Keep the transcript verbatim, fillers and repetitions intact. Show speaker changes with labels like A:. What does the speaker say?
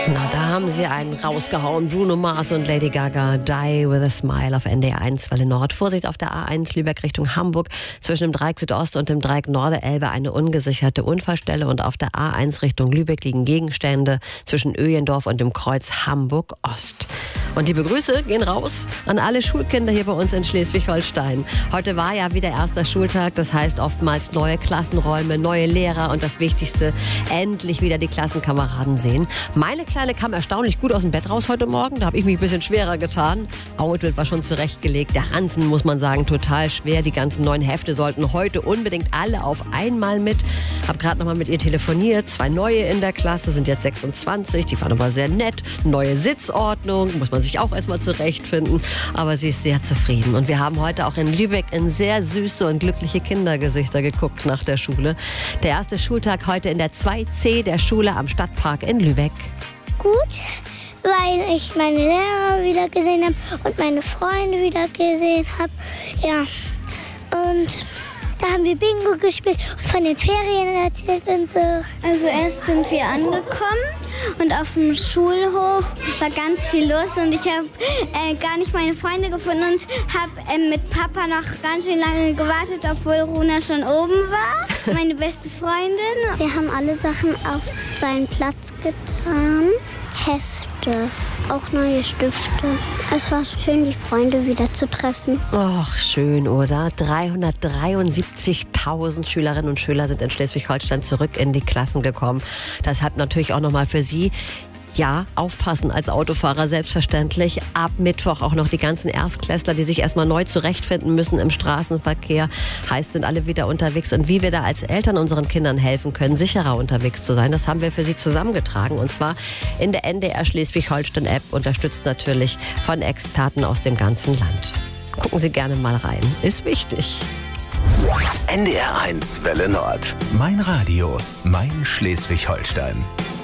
A: Na, da haben sie einen rausgehauen. Bruno Mars und Lady Gaga, Die with a Smile auf N D R eins Welle Nord. Vorsicht auf der A eins Lübeck Richtung Hamburg. Zwischen dem Dreieck Südost und dem Dreieck Norde-Elbe eine ungesicherte Unfallstelle. Und auf der A eins Richtung Lübeck liegen Gegenstände zwischen Öjendorf und dem Kreuz Hamburg-Ost. Und liebe Grüße gehen raus an alle Schulkinder hier bei uns in Schleswig-Holstein. Heute war ja wieder erster Schultag, das heißt oftmals neue Klassenräume, neue Lehrer und das Wichtigste, endlich wieder die Klassenkameraden sehen. Meine Kleine kam erstaunlich gut aus dem Bett raus heute Morgen, da habe ich mich ein bisschen schwerer getan. Outfit war schon zurechtgelegt, der Ranzen muss man sagen total schwer, die ganzen neuen Hefte sollten heute unbedingt alle auf einmal mit. Habe gerade noch mal mit ihr telefoniert, zwei neue in der Klasse, sind jetzt sechsundzwanzig, die waren aber sehr nett, neue Sitzordnung, muss man sich auch erstmal zurechtfinden, aber sie ist sehr zufrieden. Und wir haben heute auch in Lübeck in sehr süße und glückliche Kindergesichter geguckt nach der Schule. Der erste Schultag heute in der zwei C der Schule am Stadtpark in Lübeck.
B: Gut, weil ich meine Lehrer wieder gesehen habe und meine Freunde wieder gesehen habe. Ja, und da haben wir Bingo gespielt und von den Ferien erzählt und so.
C: Also erst sind wir angekommen und auf dem Schulhof war ganz viel los und ich habe äh, gar nicht meine Freunde gefunden und habe äh, mit Papa noch ganz schön lange gewartet, obwohl Runa schon oben war, meine beste Freundin.
B: Wir haben alle Sachen auf seinen Platz getan. Hefte, auch neue Stifte. Es war schön, die Freunde wieder zu treffen.
A: Ach, schön, oder? dreihundertdreiundsiebzigtausend Schülerinnen und Schüler sind in Schleswig-Holstein zurück in die Klassen gekommen. Deshalb natürlich auch nochmal für Sie, ja, aufpassen als Autofahrer, selbstverständlich. Ab Mittwoch auch noch die ganzen Erstklässler, die sich erstmal neu zurechtfinden müssen im Straßenverkehr. Heißt, sind alle wieder unterwegs. Und wie wir da als Eltern unseren Kindern helfen können, sicherer unterwegs zu sein, das haben wir für Sie zusammengetragen. Und zwar in der N D R Schleswig-Holstein-App, unterstützt natürlich von Experten aus dem ganzen Land. Gucken Sie gerne mal rein. Ist wichtig.
D: N D R eins Welle Nord. Mein Radio, mein Schleswig-Holstein.